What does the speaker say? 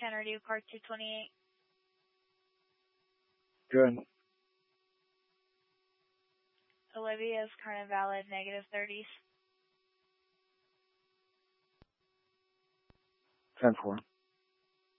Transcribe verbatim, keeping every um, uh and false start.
ten radio car two twenty-eight. Good. Olivia's current valid negative thirties. ten four.